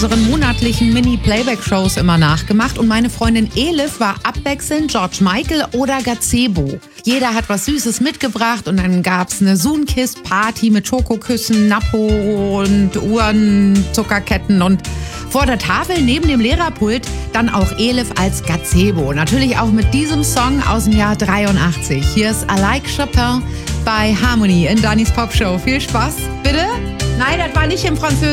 unseren monatlichen Mini-Playback-Shows immer nachgemacht und meine Freundin Elif war abwechselnd George Michael oder Gazebo. Jeder hat was Süßes mitgebracht und dann gab's eine Sunkist-Party mit Schokoküssen, Napo und Uhren, Zuckerketten und vor der Tafel neben dem Lehrerpult dann auch Elif als Gazebo. Natürlich auch mit diesem Song aus dem Jahr 83. Hier ist I Like Chopin bei Harmony in Dannys Popshow. Viel Spaß, bitte? Nein, das war nicht im Französischen.